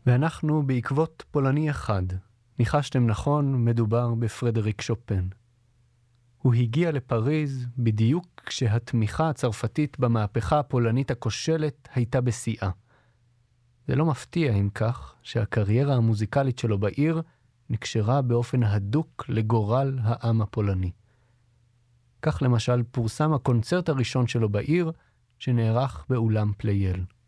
ואנחנו בעקבות פולני אחד. ניחשתם נכון, מדובר בפרדריק שופן. הוא הגיע לפריז בדיוק כשהתמיכה הצרפתית במהפכה הפולנית הכושלת הייתה בשיאה. זה לא מפתיע אם כך שהקריירה המוזיקלית שלו בעיר נקשרה באופן הדוק לגורל העם הפולני. כך למשל פורסם הקונצרט הראשון שלו בעיר שנערך באולם פלייל.